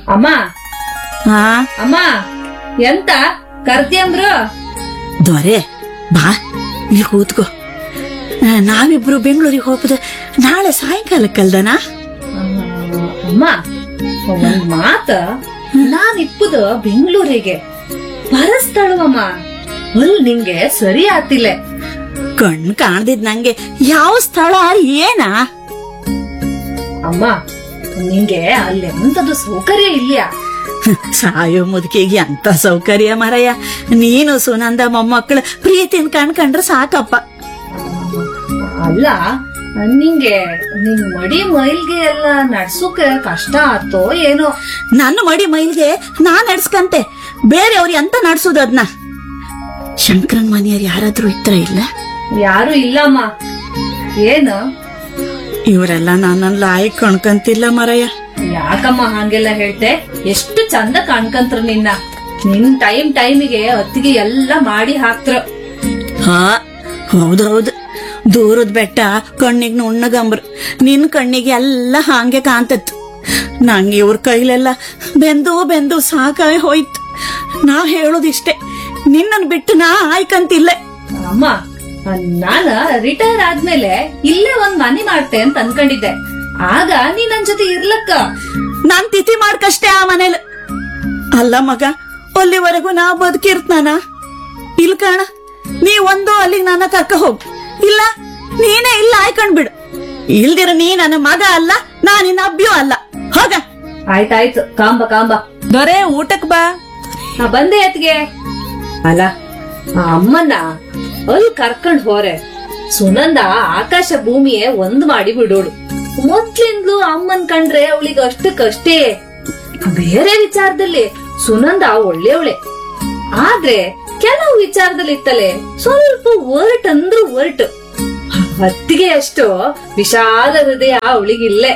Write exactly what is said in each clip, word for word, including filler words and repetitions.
ಅಮ್ಮ ಹಾ ಅಮ್ಮ ಎಂತ ಕರ್ದ್ಯಂದ್ರು? ದೊರೆ ಬಾ ಇಲ್ಲಿ ಕೂತ್ಕೋ. ನಾವಿಬ್ರು ಬೆಂಗಳೂರಿಗೆ ಹೋಗುದು ನಾಳೆ ಸಾಯಂಕಾಲಕ್ಕಲ್ದನ? ಅಮ್ಮ ಒಂದ್ ಮಾತ, ನಾನ್ ಇಪ್ಪುದ ಬೆಂಗಳೂರಿಗೆ ಬರಸ್ತಳವಮ್ಮ, ಅಲ್ ನಿಂಗೆ ಸರಿ ಆತಿಲ್ಲ. ಕಣ್ ಕಾಣ್ದಿದ್ ನಂಗೆ ಯಾವ ಸ್ಥಳ ಏನಾ? ಅಮ್ಮ ನಿಂಗೆ ಅಲ್ಲಿ ಎಂತದು ಸೌಕರ್ಯ ಇಲ್ಯಾ? ಸಾಯೋ ಮುದುಕಿಗೆ ಅಂತ ಸೌಕರ್ಯ ಮರಯ್ಯ. ನೀನು ಸುನಂದ ಮೊಮ್ಮಕ್ಕಳ ಪ್ರೀತಿನ ಕಣ್ಕಂಡ್ರೆ ಸಾಕಪ್ಪ. ಅಲ್ಲ ನಿಂಗೆ ನಿನ್ ಮಡಿ ಮೈಲ್ಗೆ ಎಲ್ಲ ನಡ್ಸುಕ ಕಷ್ಟ ಆತೋ ಏನೋ? ನನ್ನ ಮಡಿ ಮೈಲ್ಗೆ ನಾನ್ ನಡ್ಸ್ಕಂತೆ, ಬೇರೆಯವ್ರಿ ಅಂತ ನಡ್ಸುದ ಅದ್ನ. ಶಂಕರನ್ ಮನೆಯವ್ರು ಯಾರಾದ್ರೂ ಇತ್ರ ಇಲ್ಲ? ಯಾರು ಇಲ್ಲಮ್ಮ. ಏನು ಇವರೆಲ್ಲ ನನ್ನನ್ನ ಲಾಯಿ ಕಣ್ಕಂತಿಲ್ಲ ಮರಯ್ಯ. ಯಾಕಮ್ಮ ಹಂಗೆಲ್ಲ ಹೇಳ್ತೆ? ಎಷ್ಟು ಚಂದ ಕಾಣ್ಕಂತ್ರ ನಿನ್ನ. ನಿನ್ ಟೈಮ್ ಟೈಮಿಗೆ ಅತ್ತಿಗೆ ಎಲ್ಲ ಮಾಡಿ ಹಾಕ್ತ್ರ. ಹಾ ಹೌದೌದು, ದೂರದ ಬೆಟ್ಟ ಕಣ್ಣಿಗೆ ನುಣ್ಣಗಂಬ್ರು, ನಿನ್ ಕಣ್ಣಿಗೆ ಎಲ್ಲ ಹಾಂಗೆ ಕಾಂತತ್ತು. ನಂಗೆ ಇವ್ರ ಕೈಲೆಲ್ಲ ಬೆಂದು ಬೆಂದು ಸಾಕಾಗಿ ಹೋಯ್ತು. ನಾ ಹೇಳೋದಿಷ್ಟೇ, ನಿನ್ನನ್ ಬಿಟ್ಟು ನಾ ಆಯ್ಕಂತಿಲ್ಲ. ಅಮ್ಮ ನಾನ ರಿಟೈರ್ ಆದ್ಮೇಲೆ ಇಲ್ಲೇ ಒಂದ್ ಮನೆ ಮಾಡ್ತೆ ಅಂತ ಅನ್ಕೊಂಡಿದ್ದೆ. ಆಗ ನೀ ನನ್ ಜೊತೆ ಇರ್ಲಕ್ಕ. ನಾನ್ ತಿಥಿ ಮಾಡ್ಕಷ್ಟೇ ಆ ಮನೇಲಿ. ಅಲ್ಲ ಮಗ, ಅಲ್ಲಿವರೆಗೂ ನಾ ಬದುಕಿರ್ತಾನ? ಇಲ್ ಕಾಣ, ನೀ ಒಂದು ಅಲ್ಲಿಗೆ ನನ್ನ ಕರ್ಕ ಹೋಗ್, ಇಲ್ಲ ನೀನೇ ಇಲ್ಲ ಆಯ್ಕೊಂಡ್ಬಿಡು. ಇಲ್ದಿರ ನೀ ನನ್ನ ಮಗ ಅಲ್ಲ, ನಾ ನಿನ್ನ ಅಬ್ಬಿಯೂ ಅಲ್ಲ. ಹೋಗ. ಆಯ್ತಾಯ್ತು, ಕಾಂಬ ಕಾಂಬ. ದೊರೆ ಊಟಕ್ ಬಾ. ನಾ ಬಂದೆ ಅತ್ಗೆ. ಅಲ್ಲ ಆ ಅಮ್ಮನ್ನ ಅಲ್ಲಿ ಕರ್ಕೊಂಡ್ ಹೋರೆ ಸುನಂದ ಆಕಾಶ ಭೂಮಿಯೇ ಒಂದ್ ಮಾಡಿ ಬಿಡೋಳು. ಮೊದ್ಲಿಂದ್ಲು ಅಮ್ಮನ್ ಕಂಡ್ರೆ ಅವಳಿಗೆ ಅಷ್ಟಕ್ಕಷ್ಟೇ. ಬೇರೆ ವಿಚಾರದಲ್ಲಿ ಸುನಂದ ಒಳ್ಳೆಯವಳೆ, ಆದ್ರೆ ಕೆಲವು ವಿಚಾರದಲ್ಲಿ ಇತ್ತಲೆ ಸ್ವಲ್ಪ ಒರಟ್ ಅಂದ್ರೂ ಒರಟು. ಅತ್ತಿಗೆ ಅಷ್ಟು ವಿಶಾಲ ಹೃದಯ ಅವಳಿಗಿಲ್ಲೇ.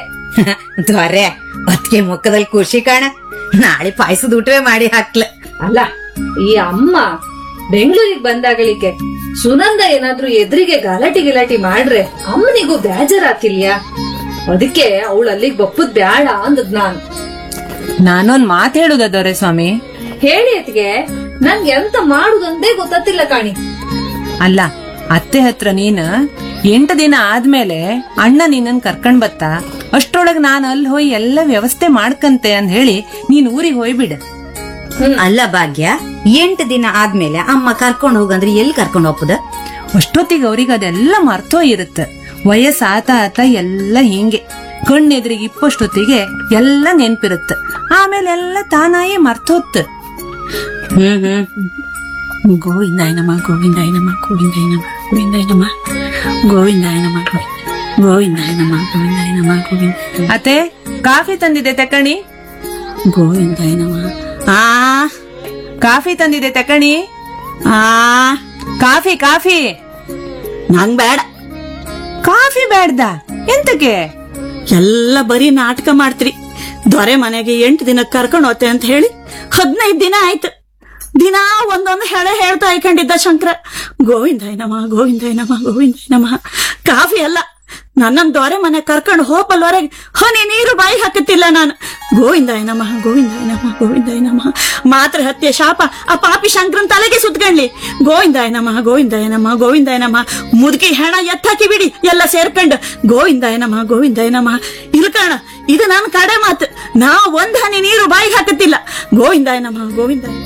ದೊರೆ ಅತ್ತಿಗೆ ಮುಖದಲ್ಲಿ ಖುಷಿ ಕಾಣ, ನಾಳೆ ಪಾಯಸದ ಊಟವೇ ಮಾಡಿ ಹಾಕ್ಲ. ಅಲ್ಲ ಈ ಅಮ್ಮ ಬೆಂಗಳೂರಿಗೆ ಬಂದಾಗಳಿಕೆ ಸುನಂದ ಏನಾದ್ರೂ ಎದುರಿಗೆ ಗಲಾಟಿ ಗಿಲಾಟಿ ಮಾಡ್ರೆ ಅಮ್ಮನಿಗೂ ಬೇಜಾರಾತಿಲ್ಯಾ? ಅದಕ್ಕೆ ಅವಳು ಅಲ್ಲಿಗೆ ಬಪ್ಪುದ್ ಬ್ಯಾಡ ಅಂದದ್ ನಾನು. ನಾನೊಂದ್ ಮಾತ್ ಹೇಳುದ ದೊರೆ ಸ್ವಾಮಿ? ಹೇಳಿ ಅತ್ಗೆ, ನನ್ಗೆ ಎಂತ ಮಾಡುದಂದೇ ಗೊತ್ತಿಲ್ಲ ಕಾಣಿ. ಅಲ್ಲ ಅತ್ತೆ ಹತ್ರ ನೀನ್ ಎಂಟು ದಿನ ಆದ್ಮೇಲೆ ಅಣ್ಣ ನಿನ್ನನ್ ಕರ್ಕೊಂಡ್ ಬತ್ತ, ಅಷ್ಟ್ರೊಳಗ್ ನಾನ್ ಅಲ್ಲಿ ಹೋಗಿ ಎಲ್ಲ ವ್ಯವಸ್ಥೆ ಮಾಡ್ಕಂತೆ ಅಂದ್ ಹೇಳಿ ನೀನ್ ಊರಿಗೆ ಹೋಯ್ಬಿಡ. ಅಲ್ಲ ಭಾಗ್ಯ, ಎಂಟು ದಿನ ಆದ್ಮೇಲೆ ಅಮ್ಮ ಕರ್ಕೊಂಡ್ ಹೋಗಂದ್ರೆ ಎಲ್ಲಿ ಕರ್ಕೊಂಡ್ ಹೋಗ್ಬೋದ? ಅಷ್ಟೊತ್ತಿಗೆ ಅವ್ರಿಗೆ ಅದೆಲ್ಲ ಮರ್ತೋ ಇರುತ್ತ. ವಯಸ್ಸ ಆತ ಆತ ಎಲ್ಲ ಹಿಂಗೆ ಕಣ್ಣೆದ್ರಿಗೆ ಇಪ್ಪಷ್ಟೊತ್ತಿಗೆ ಎಲ್ಲ ನೆನ್ಪಿರುತ್ತ, ಆಮೇಲೆ ಎಲ್ಲ ತಾನಾಯೇ ಮರ್ತೋತ್. ಹ್ಮ್ ಹ್ಮ್ ಗೋವಿಂದಾಯನಮ್ಮ ಗೋವಿಂದಾಯನಮ್ಮ ಗೋವಿಂದಾಯನಮ್ಮ ಗೋವಿಂದಾಯನಮ್ಮ ಗೋವಿಂದಾಯನಮ್ಮ ಗೋವಿಂದಾಯನಮ್ಮ ಗೋವಿಂದಾಯನಮ್ಮ ಗೋವಿಂದ. ಅತ್ತೆ ಕಾಫಿ ತಂದಿದೆ ತಕಣಿ. ಗೋವಿಂದಾಯನಮ್ಮ. ಆ ಕಾಫಿ ತಂದಿದೆ ತಕಣಿ. ಆ ಕಾಫಿ ಕಾಫಿ. ನಂಗ್ ಬೇಡ. ಕಾಫಿ ಬೇಡ್ದ? ಎಂತಕ್ಕೆ? ಎಲ್ಲ ಬರೀ ನಾಟಕ ಮಾಡ್ತ್ರಿ. ದೊರೆ ಮನೆಗೆ ಎಂಟು ದಿನ ಕರ್ಕೊಂಡು ಹೋತೆ ಅಂತ ಹೇಳಿ ಹದಿನೈದು ದಿನ ಆಯ್ತು. ದಿನಾ ಒಂದೊಂದು ಹೇಳೆ ಹೇಳ್ತಾ ಇಕೊಂಡಿದ್ದ ಶಂಕರ. ಗೋವಿಂದಾಯನಮ್ಮ ಗೋವಿಂದಾಯನಮ್ಮ ಗೋವಿಂದಾಯನಮ್ಮ. ಕಾಫಿ ಅಲ್ಲ, ನನ್ನನ್ ದೊರೆ ಮನೆ ಕರ್ಕೊಂಡು ಹೋಪಲ್ವರೆಗೆ ಹನಿ ನೀರು ಬಾಯಿ ಹಾಕುತ್ತಿಲ್ಲ ನಾನು. ಗೋವಿಂದಾಯನಮ್ಮ ಗೋವಿಂದಾಯನಮ್ಮ ಗೋವಿಂದಾಯನಮ್ಮ. ಮಾತ್ರ ಹತ್ಯೆ ಶಾಪ ಆ ಪಾಪಿ ಶಂಕರನ್ ತಲೆಗೆ ಸುತ್ಕೊಂಡ್ಲಿ. ಗೋವಿಂದಾಯನಮ್ಮ ಗೋವಿಂದಾಯನಮ್ಮ ಗೋವಿಂದಾಯನಮ್ಮ. ಮುದುಕಿ ಹೆಣ ಎತ್ತಾಕಿ ಬಿಡಿ ಎಲ್ಲ ಸೇರ್ಕೊಂಡು ಗೋವಿಂದಾಯನಮ್ಮ ಗೋವಿಂದಾಯನಮ್ಮ. ಇಲ್ಕಣ, ಇದು ನನ್ನ ಕಡೆ ಮಾತು. ನಾ ಒಂದ್ ಹನಿ ನೀರು ಬಾಯಿ ಹಾಕುತ್ತಿಲ್ಲ. ಗೋವಿಂದಾಯನಮ್ಮ ಗೋವಿಂದಾಯ.